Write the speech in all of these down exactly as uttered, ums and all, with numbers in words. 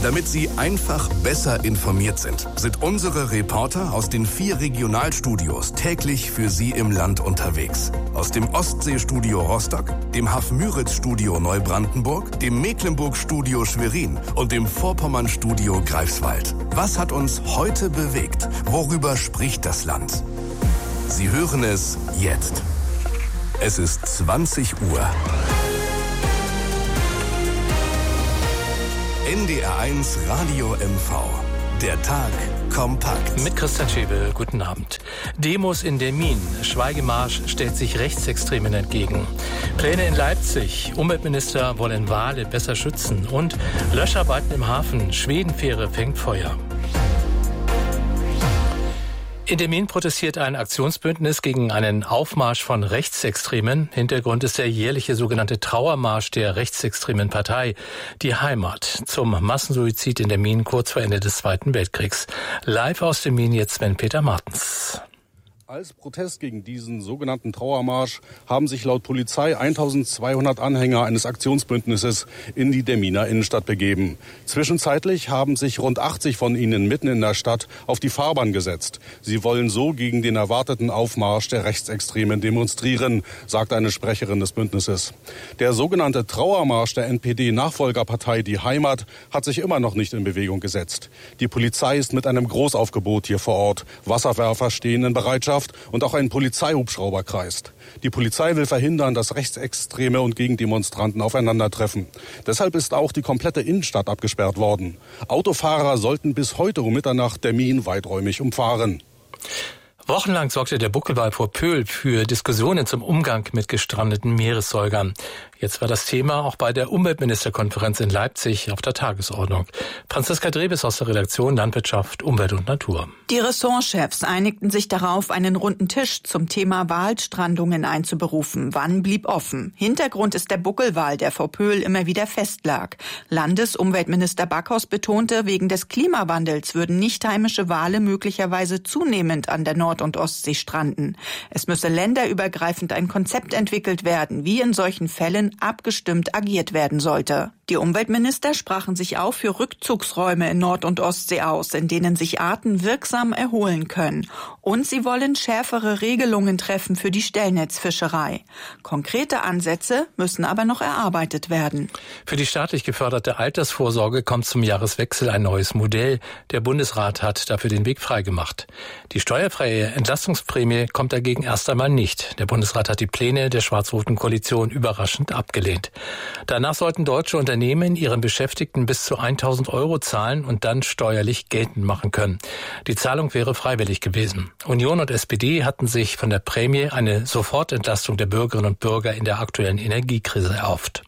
Damit Sie einfach besser informiert sind, sind unsere Reporter aus den vier Regionalstudios täglich für Sie im Land unterwegs. Aus dem Ostseestudio Rostock, dem Hafmüritz-Studio Neubrandenburg, dem Mecklenburg-Studio Schwerin und dem Vorpommern-Studio Greifswald. Was hat uns heute bewegt? Worüber spricht das Land? Sie hören es jetzt. Es ist zwanzig Uhr. N D R eins Radio M V. Der Tag kompakt. Mit Christian Schäbe, guten Abend. Demos in Demmin, Schweigemarsch stellt sich Rechtsextremen entgegen. Pläne in Leipzig, Umweltminister wollen Wale besser schützen und Löscharbeiten im Hafen, Schwedenfähre fängt Feuer. In Demmin protestiert ein Aktionsbündnis gegen einen Aufmarsch von Rechtsextremen. Hintergrund ist der jährliche sogenannte Trauermarsch der rechtsextremen Partei, die Heimat, zum Massensuizid in Demmin kurz vor Ende des Zweiten Weltkriegs. Live aus Demmin jetzt Sven-Peter Martens. Als Protest gegen diesen sogenannten Trauermarsch haben sich laut Polizei eintausendzweihundert Anhänger eines Aktionsbündnisses in die Demminer Innenstadt begeben. Zwischenzeitlich haben sich rund achtzig von ihnen mitten in der Stadt auf die Fahrbahn gesetzt. Sie wollen so gegen den erwarteten Aufmarsch der Rechtsextremen demonstrieren, sagt eine Sprecherin des Bündnisses. Der sogenannte Trauermarsch der N P D-Nachfolgerpartei Die Heimat hat sich immer noch nicht in Bewegung gesetzt. Die Polizei ist mit einem Großaufgebot hier vor Ort. Wasserwerfer stehen in Bereitschaft und auch ein Polizeihubschrauber kreist. Die Polizei will verhindern, dass Rechtsextreme und Gegendemonstranten aufeinandertreffen. Deshalb ist auch die komplette Innenstadt abgesperrt worden. Autofahrer sollten bis heute um Mitternacht Demmin weiträumig umfahren. Wochenlang sorgte der Buckelwal vor Pöhl für Diskussionen zum Umgang mit gestrandeten Meeressäugern. Jetzt war das Thema auch bei der Umweltministerkonferenz in Leipzig auf der Tagesordnung. Franziska Drebes aus der Redaktion Landwirtschaft, Umwelt und Natur. Die Ressortchefs einigten sich darauf, einen runden Tisch zum Thema Walstrandungen einzuberufen. Wann blieb offen? Hintergrund ist der Buckelwal, der vor Pöhl immer wieder festlag. Landesumweltminister Backhaus betonte, wegen des Klimawandels würden nicht heimische Wale möglicherweise zunehmend an der Nord- und Ostsee stranden. Es müsse länderübergreifend ein Konzept entwickelt werden, wie in solchen Fällen abgestimmt agiert werden sollte. Die Umweltminister sprachen sich auch für Rückzugsräume in Nord- und Ostsee aus, in denen sich Arten wirksam erholen können. Und sie wollen schärfere Regelungen treffen für die Stellnetzfischerei. Konkrete Ansätze müssen aber noch erarbeitet werden. Für die staatlich geförderte Altersvorsorge kommt zum Jahreswechsel ein neues Modell. Der Bundesrat hat dafür den Weg freigemacht. Die steuerfreie Entlastungsprämie kommt dagegen erst einmal nicht. Der Bundesrat hat die Pläne der schwarz-roten Koalition überraschend abgelehnt. Danach sollten deutsche Unternehmen ihren Beschäftigten bis zu tausend Euro zahlen und dann steuerlich geltend machen können. Die Zahlung wäre freiwillig gewesen. Union und S P D hatten sich von der Prämie eine Sofortentlastung der Bürgerinnen und Bürger in der aktuellen Energiekrise erhofft.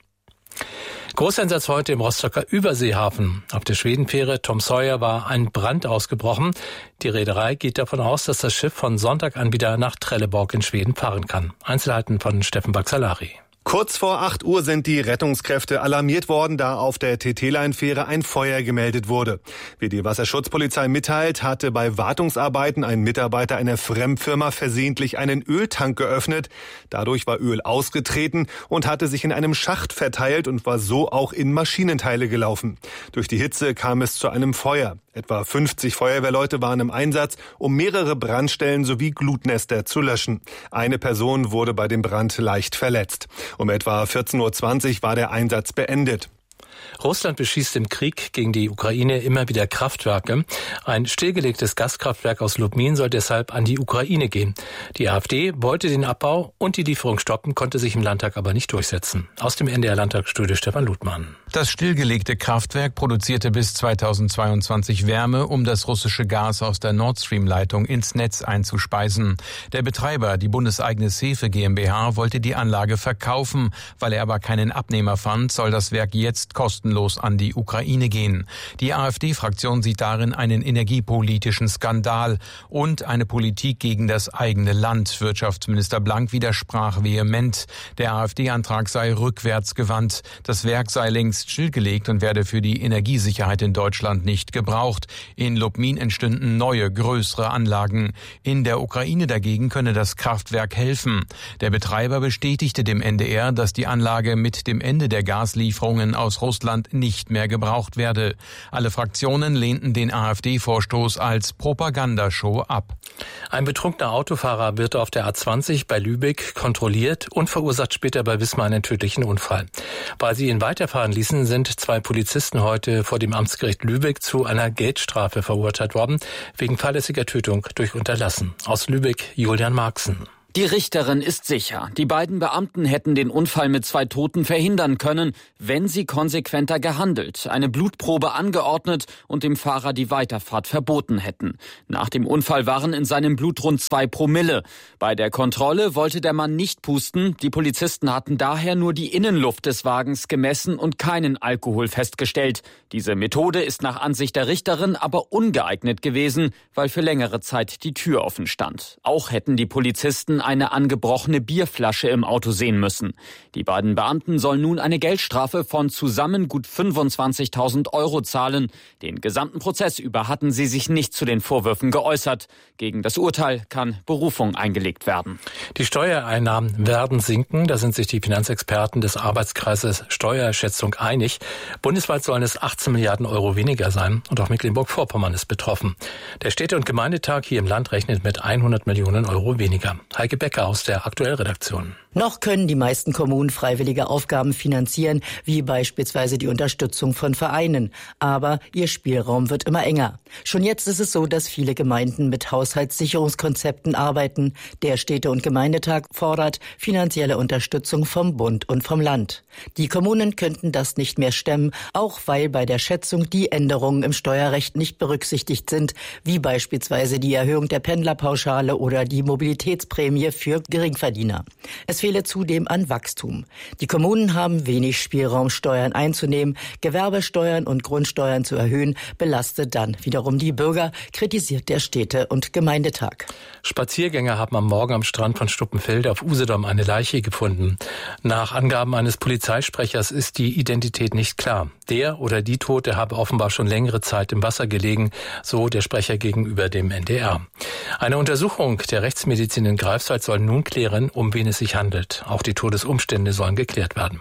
Großeinsatz heute im Rostocker Überseehafen. Auf der Schwedenfähre Tom Sawyer war ein Brand ausgebrochen. Die Reederei geht davon aus, dass das Schiff von Sonntag an wieder nach Trelleborg in Schweden fahren kann. Einzelheiten von Steffen Baxalari. Kurz vor acht Uhr sind die Rettungskräfte alarmiert worden, da auf der T T-Line-Fähre ein Feuer gemeldet wurde. Wie die Wasserschutzpolizei mitteilt, hatte bei Wartungsarbeiten ein Mitarbeiter einer Fremdfirma versehentlich einen Öltank geöffnet. Dadurch war Öl ausgetreten und hatte sich in einem Schacht verteilt und war so auch in Maschinenteile gelaufen. Durch die Hitze kam es zu einem Feuer. Etwa fünfzig Feuerwehrleute waren im Einsatz, um mehrere Brandstellen sowie Glutnester zu löschen. Eine Person wurde bei dem Brand leicht verletzt. Um etwa vierzehn Uhr zwanzig war der Einsatz beendet. Russland beschießt im Krieg gegen die Ukraine immer wieder Kraftwerke. Ein stillgelegtes Gaskraftwerk aus Lubmin soll deshalb an die Ukraine gehen. Die AfD wollte den Abbau und die Lieferung stoppen, konnte sich im Landtag aber nicht durchsetzen. Aus dem N D R-Landtagsstudio Stefan Ludmann. Das stillgelegte Kraftwerk produzierte bis zweitausendzweiundzwanzig Wärme, um das russische Gas aus der Nord Stream-Leitung ins Netz einzuspeisen. Der Betreiber, die bundeseigene Sefe GmbH, wollte die Anlage verkaufen. Weil er aber keinen Abnehmer fand, soll das Werk jetzt kostenlos an die Ukraine gehen. Die AfD-Fraktion sieht darin einen energiepolitischen Skandal und eine Politik gegen das eigene Land. Wirtschaftsminister Blank widersprach vehement. Der AfD-Antrag sei rückwärtsgewandt. Das Werk sei längst stillgelegt und werde für die Energiesicherheit in Deutschland nicht gebraucht. In Lubmin entstünden neue, größere Anlagen. In der Ukraine dagegen könne das Kraftwerk helfen. Der Betreiber bestätigte dem N D R, dass die Anlage mit dem Ende der Gaslieferungen aus Russland Deutschland nicht mehr gebraucht werde. Alle Fraktionen lehnten den AfD-Vorstoß als Propagandashow ab. Ein betrunkener Autofahrer wird auf der A zwanzig bei Lübeck kontrolliert und verursacht später bei Wismar einen tödlichen Unfall. Weil sie ihn weiterfahren ließen, sind zwei Polizisten heute vor dem Amtsgericht Lübeck zu einer Geldstrafe verurteilt worden, wegen fahrlässiger Tötung durch Unterlassen. Aus Lübeck, Julian Marxen. Die Richterin ist sicher, die beiden Beamten hätten den Unfall mit zwei Toten verhindern können, wenn sie konsequenter gehandelt, eine Blutprobe angeordnet und dem Fahrer die Weiterfahrt verboten hätten. Nach dem Unfall waren in seinem Blut rund zwei Promille. Bei der Kontrolle wollte der Mann nicht pusten. Die Polizisten hatten daher nur die Innenluft des Wagens gemessen und keinen Alkohol festgestellt. Diese Methode ist nach Ansicht der Richterin aber ungeeignet gewesen, weil für längere Zeit die Tür offen stand. Auch hätten die Polizisten eine angebrochene Bierflasche im Auto sehen müssen. Die beiden Beamten sollen nun eine Geldstrafe von zusammen gut fünfundzwanzigtausend Euro zahlen. Den gesamten Prozess über hatten sie sich nicht zu den Vorwürfen geäußert. Gegen das Urteil kann Berufung eingelegt werden. Die Steuereinnahmen werden sinken. Da sind sich die Finanzexperten des Arbeitskreises Steuerschätzung einig. Bundesweit sollen es achtzehn Milliarden Euro weniger sein. Und auch Mecklenburg-Vorpommern ist betroffen. Der Städte- und Gemeindetag hier im Land rechnet mit hundert Millionen Euro weniger. Heike Becker aus der Aktuellredaktion. Noch können die meisten Kommunen freiwillige Aufgaben finanzieren, wie beispielsweise die Unterstützung von Vereinen. Aber ihr Spielraum wird immer enger. Schon jetzt ist es so, dass viele Gemeinden mit Haushaltssicherungskonzepten arbeiten. Der Städte- und Gemeindetag fordert finanzielle Unterstützung vom Bund und vom Land. Die Kommunen könnten das nicht mehr stemmen, auch weil bei der Schätzung die Änderungen im Steuerrecht nicht berücksichtigt sind, wie beispielsweise die Erhöhung der Pendlerpauschale oder die Mobilitätsprämie für Geringverdiener. Es fehle zudem an Wachstum. Die Kommunen haben wenig Spielraum, Steuern einzunehmen. Gewerbesteuern und Grundsteuern zu erhöhen, belastet dann wiederum die Bürger, kritisiert der Städte- und Gemeindetag. Spaziergänger haben am Morgen am Strand von Stuppenfelde auf Usedom eine Leiche gefunden. Nach Angaben eines Polizeisprechers ist die Identität nicht klar. Der oder die Tote habe offenbar schon längere Zeit im Wasser gelegen, so der Sprecher gegenüber dem N D R. Eine Untersuchung der Rechtsmedizin in Greifswald soll nun klären, um wen es sich handelt. Auch die Todesumstände sollen geklärt werden.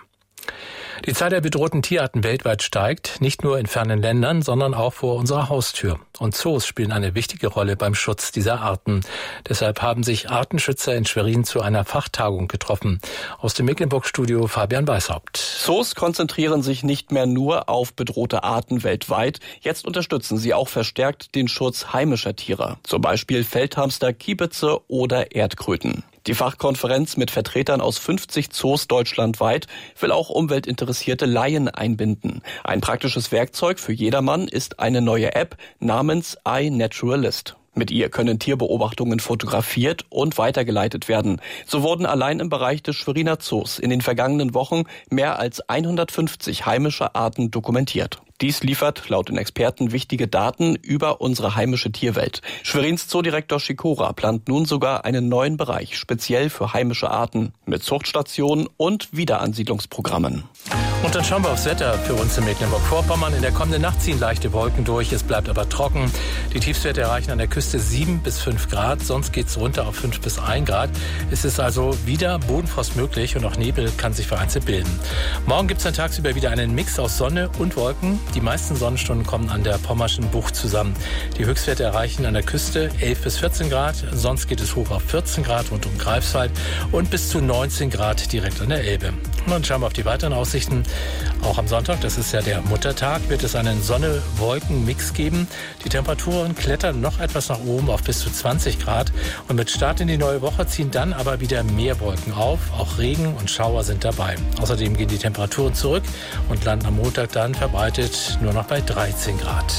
Die Zahl der bedrohten Tierarten weltweit steigt, nicht nur in fernen Ländern, sondern auch vor unserer Haustür. Und Zoos spielen eine wichtige Rolle beim Schutz dieser Arten. Deshalb haben sich Artenschützer in Schwerin zu einer Fachtagung getroffen. Aus dem Mecklenburg-Studio Fabian Weishaupt. Zoos konzentrieren sich nicht mehr nur auf bedrohte Arten weltweit. Jetzt unterstützen sie auch verstärkt den Schutz heimischer Tiere. Zum Beispiel Feldhamster, Kiebitze oder Erdkröten. Die Fachkonferenz mit Vertretern aus fünfzig Zoos deutschlandweit will auch umweltinteressierte Laien einbinden. Ein praktisches Werkzeug für jedermann ist eine neue App namens iNaturalist. Mit ihr können Tierbeobachtungen fotografiert und weitergeleitet werden. So wurden allein im Bereich des Schweriner Zoos in den vergangenen Wochen mehr als hundertfünfzig heimische Arten dokumentiert. Dies liefert laut den Experten wichtige Daten über unsere heimische Tierwelt. Schwerins Zoodirektor Schikora plant nun sogar einen neuen Bereich, speziell für heimische Arten, mit Zuchtstationen und Wiederansiedlungsprogrammen. Und dann schauen wir aufs Wetter für uns in Mecklenburg-Vorpommern. In der kommenden Nacht ziehen leichte Wolken durch, es bleibt aber trocken. Die Tiefstwerte erreichen an der Küste sieben bis fünf Grad, sonst geht's runter auf fünf bis ein Grad. Es ist also wieder Bodenfrost möglich und auch Nebel kann sich vereinzelt bilden. Morgen gibt's dann tagsüber wieder einen Mix aus Sonne und Wolken. Die meisten Sonnenstunden kommen an der Pommerschen Bucht zusammen. Die Höchstwerte erreichen an der Küste elf bis vierzehn Grad, sonst geht es hoch auf vierzehn Grad rund um Greifswald und bis zu neunzehn Grad direkt an der Elbe. Und dann schauen wir auf die weiteren Aussichten. Auch am Sonntag, das ist ja der Muttertag, wird es einen Sonne-Wolken-Mix geben. Die Temperaturen klettern noch etwas nach oben auf bis zu zwanzig Grad. Und mit Start in die neue Woche ziehen dann aber wieder mehr Wolken auf. Auch Regen und Schauer sind dabei. Außerdem gehen die Temperaturen zurück und landen am Montag dann verbreitet nur noch bei dreizehn Grad.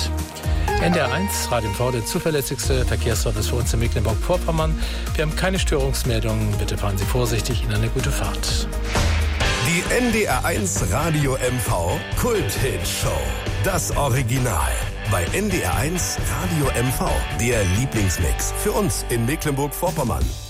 N D R eins, Radio M V, der zuverlässigste Verkehrsservice für uns in Mecklenburg-Vorpommern. Wir haben keine Störungsmeldungen. Bitte fahren Sie vorsichtig, Ihnen eine gute Fahrt. Die N D R eins Radio M V Kult-Hit-Show. Das Original. Bei N D R eins Radio M V. Der Lieblingsmix für uns in Mecklenburg-Vorpommern.